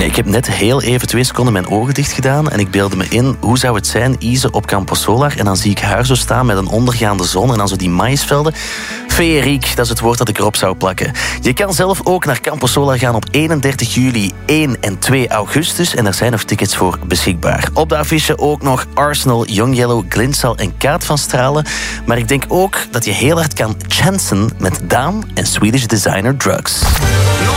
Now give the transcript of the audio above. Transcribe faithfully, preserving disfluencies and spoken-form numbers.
Nee, ik heb net heel even twee seconden mijn ogen dicht gedaan en ik beelde me in, hoe zou het zijn, Ise op Campo Solar, en dan zie ik haar zo staan met een ondergaande zon en dan zo die maïsvelden. Feeriek, dat is het woord dat ik erop zou plakken. Je kan zelf ook naar Campo Solar gaan op eenendertig juli, één en twee augustus en er zijn nog tickets voor beschikbaar. Op de affiche ook nog Arsenal, Young Yellow, Glintsal en Kaat van Stralen. Maar ik denk ook dat je heel hard kan chansen met Daan en Swedish Designer Drugs.